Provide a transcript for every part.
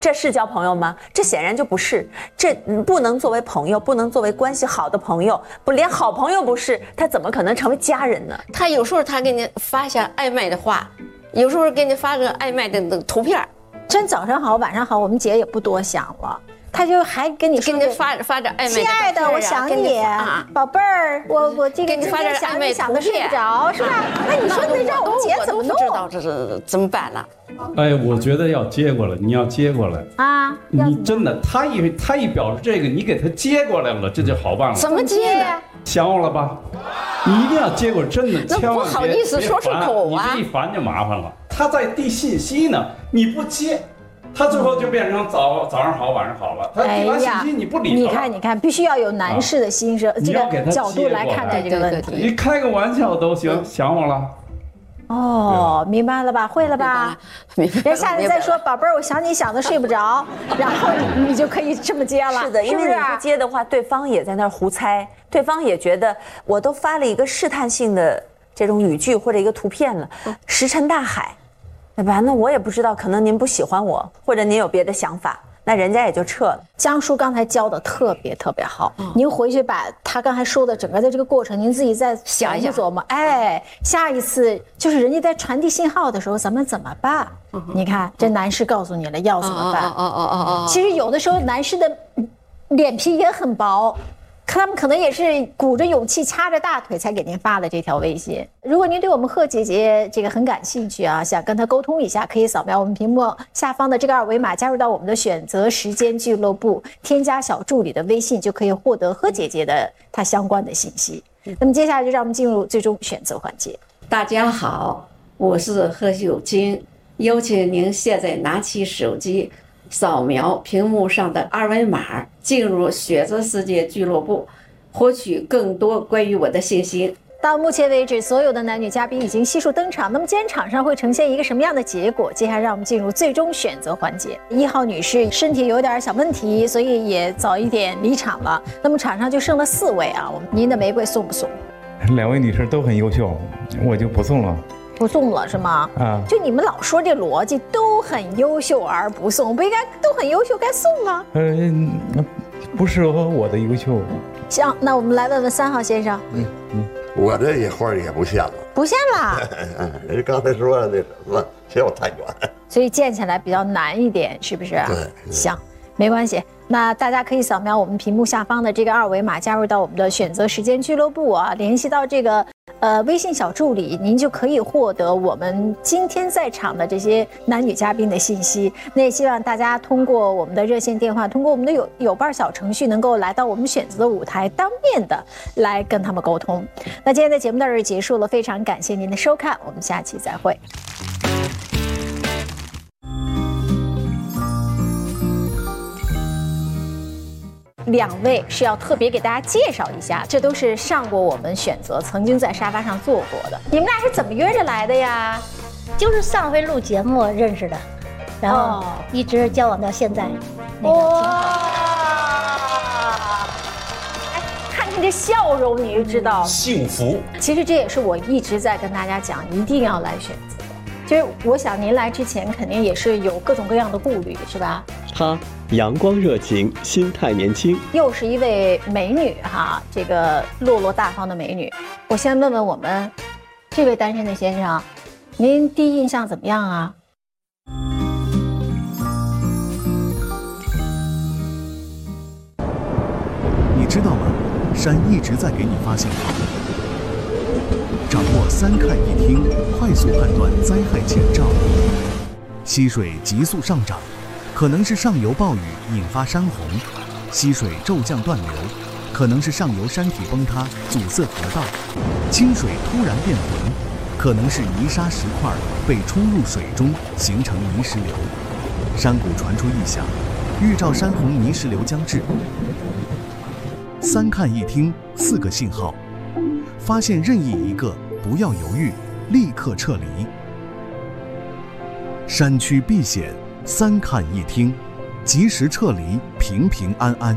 这是交朋友吗？这显然就不是，这不能作为朋友，不能作为关系好的朋友，不连好朋友不是，他怎么可能成为家人呢？ 他有时候他给你发下暧昧的话，有时候给你发个暧昧的图片。 真早上好，晚上好，我们姐也不多想了。他就还跟你说， 给你发点暧昧的， 亲爱的，我想你，宝贝儿，我这个给你发点暧昧想的睡不着，是吧？那你说那让我们姐怎么弄？ 我都不知道这是怎么办了。 哎，我觉得要接过来，你要接过来啊！你真的，他一表示这个，你给他接过来了，这就好办了。 怎么接呀？ 想我了吧？你一定要接过来，真的，千万不好意思说出口啊！ 你这一烦就麻烦了。他在递信息呢，你不接。他最后就变成早上好，晚上好了。他递完信息你不理他。 你看，必须要有男士的心声，这个角度来看待这个问题。 你开个玩笑都行，想我了。 哦，明白了吧？会了吧？人下次再说，宝贝儿，我想你想的睡不着，然后你就可以这么接了。 是的，因为你不接的话，对方也在那儿胡猜，对方也觉得我都发了一个试探性的这种语句或者一个图片了，石沉大海。对吧？那我也不知道，可能您不喜欢我，或者您有别的想法，那人家也就撤了。 江叔刚才教的特别好，您回去把他刚才说的整个的这个过程，您自己再想一琢磨。哎，下一次就是人家在传递信号的时候，咱们怎么办？你看，这男士告诉你了要怎么办？其实有的时候男士的脸皮也很薄。他们可能也是鼓着勇气掐着大腿才给您发的这条微信。如果您对我们贺姐姐这个很感兴趣啊，想跟她沟通一下，可以扫描我们屏幕下方的这个二维码，加入到我们的选择时间俱乐部，添加小助理的微信，就可以获得贺姐姐的她相关的信息。那么接下来就让我们进入最终选择环节。 大家好，我是贺秀金，有请您现在拿起手机，扫描屏幕上的二维码，进入选择世界俱乐部，获取更多关于我的信息。 到目前为止，所有的男女嘉宾已经悉数登场。那么今天场上会呈现一个什么样的结果？接下来让我们进入最终选择环节。1号女士身体有点小问题，所以也早一点离场了。那么场上就剩了4位啊，您的玫瑰送不送 ？2位女士都很优秀，我就不送了。 不送了是吗？啊，就你们老说这逻辑，都很优秀而不送，不应该都很优秀该送吗？ 不适合我的优秀。 行，那我们来问问3号先生。 我这一会儿也不献了， 不献了。 人家刚才说的那什么，嫌我太远， 所以建起来比较难一点，是不是？ 对。 行，没关系。那大家可以扫描我们屏幕下方的这个二维码，加入到我们的选择时间俱乐部啊，联系到这个微信小助理，您就可以获得我们今天在场的这些男女嘉宾的信息。那也希望大家通过我们的热线电话，通过我们的有伴小程序，能够来到我们选择的舞台，当面的来跟他们沟通。那今天的节目到这儿结束了，非常感谢您的收看，我们下期再会。2位是要特别给大家介绍一下，这都是上过我们选择，曾经在沙发上坐过的。你们俩是怎么约着来的呀？ 就是上回录节目认识的，然后一直交往到现在。哇！ 哎，看看这笑容你就知道幸福。 其实这也是我一直在跟大家讲，一定要来选择。就是我想您来之前肯定也是有各种各样的顾虑，是吧？ 她阳光热情，心态年轻， 又是一位美女哈，这个落落大方的美女。我先问问我们这位单身的先生，您第一印象怎么样啊？ 你知道吗？山一直在给你发信号。掌握3看1听，快速判断灾害前兆。溪水急速上涨，可能是上游暴雨引发山洪；溪水骤降断流，可能是上游山体崩塌阻塞河道；清水突然变浑，可能是泥沙石块被冲入水中形成泥石流。山谷传出异响，预兆山洪泥石流将至。3看1听4个信号。发现任意一个，不要犹豫，立刻撤离。山区避险，3看1听，及时撤离，平平安安。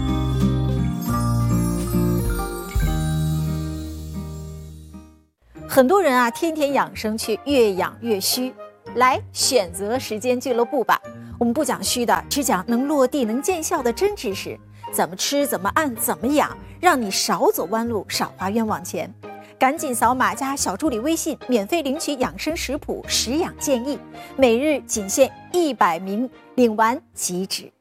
很多人啊，天天养生却越养越虚，来选择时间俱乐部吧。 我们不讲虚的，只讲能落地、能见效的真知识。怎么吃，怎么按，怎么养，让你少走弯路，少花冤枉钱。赶紧扫码加小助理微信，免费领取养生食谱、食养建议，每日仅限100名，领完即止。